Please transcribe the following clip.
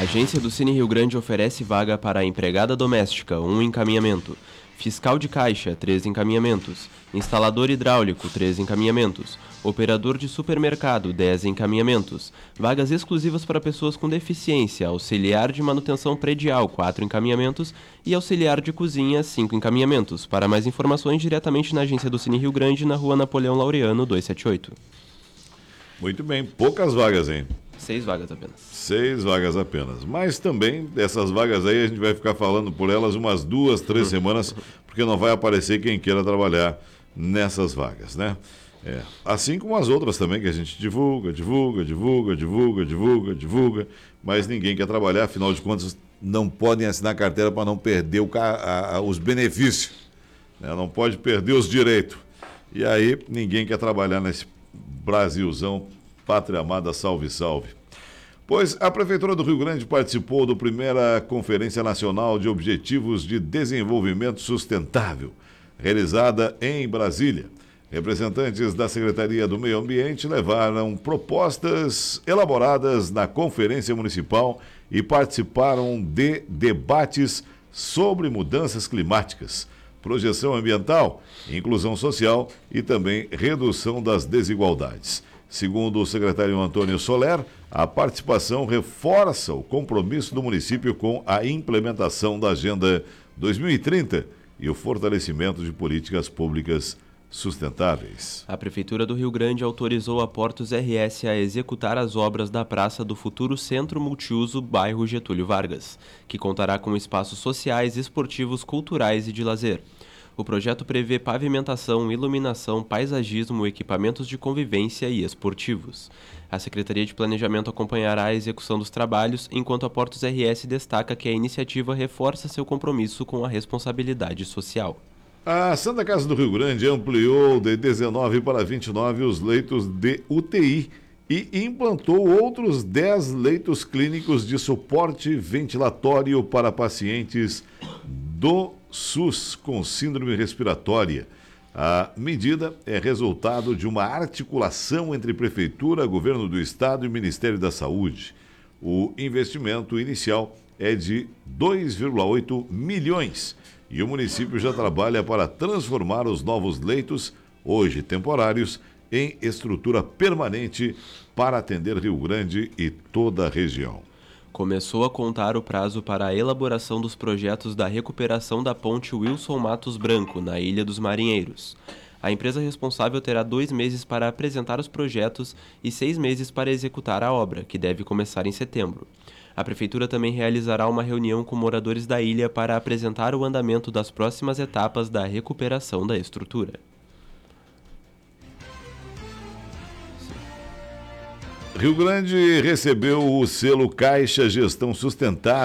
Agência do Cine Rio Grande oferece vaga para empregada doméstica, 1 encaminhamento. Fiscal de caixa, 3 encaminhamentos. Instalador hidráulico, 3 encaminhamentos. Operador de supermercado, 10 encaminhamentos. Vagas exclusivas para pessoas com deficiência. Auxiliar de manutenção predial, 4 encaminhamentos. E auxiliar de cozinha, 5 encaminhamentos. Para mais informações, diretamente na Agência do Cine Rio Grande, na Rua Napoleão Laureano, 278. Muito bem, poucas vagas, hein? 6 vagas apenas. 6 vagas apenas. Mas também, dessas vagas aí, a gente vai ficar falando por elas umas 2, 3 semanas, porque não vai aparecer quem queira trabalhar nessas vagas, né? Assim como as outras também, que a gente divulga, mas ninguém quer trabalhar, afinal de contas, não podem assinar carteira para não perder os benefícios, né? Não pode perder os direitos. E aí, ninguém quer trabalhar nesse Brasilzão, pátria amada, salve, salve. Pois a Prefeitura do Rio Grande participou da primeira Conferência Nacional de Objetivos de Desenvolvimento Sustentável, realizada em Brasília. Representantes da Secretaria do Meio Ambiente levaram propostas elaboradas na Conferência Municipal e participaram de debates sobre mudanças climáticas, projeção ambiental, inclusão social e também redução das desigualdades. Segundo o secretário Antônio Soler, a participação reforça o compromisso do município com a implementação da Agenda 2030 e o fortalecimento de políticas públicas sustentáveis. A Prefeitura do Rio Grande autorizou a Portos RS a executar as obras da Praça do futuro Centro Multiuso, bairro Getúlio Vargas, que contará com espaços sociais, esportivos, culturais e de lazer. O projeto prevê pavimentação, iluminação, paisagismo, equipamentos de convivência e esportivos. A Secretaria de Planejamento acompanhará a execução dos trabalhos, enquanto a Portos RS destaca que a iniciativa reforça seu compromisso com a responsabilidade social. A Santa Casa do Rio Grande ampliou de 19 para 29 os leitos de UTI e implantou outros 10 leitos clínicos de suporte ventilatório para pacientes do SUS com síndrome respiratória. A medida é resultado de uma articulação entre Prefeitura, Governo do Estado e Ministério da Saúde. O investimento inicial é de 2,8 milhões e o município já trabalha para transformar os novos leitos, hoje temporários, em estrutura permanente para atender Rio Grande e toda a região. Começou a contar o prazo para a elaboração dos projetos da recuperação da ponte Wilson Matos Branco, na Ilha dos Marinheiros. A empresa responsável terá 2 meses para apresentar os projetos e 6 meses para executar a obra, que deve começar em setembro. A Prefeitura também realizará uma reunião com moradores da ilha para apresentar o andamento das próximas etapas da recuperação da estrutura. Rio Grande recebeu o selo Caixa Gestão Sustentável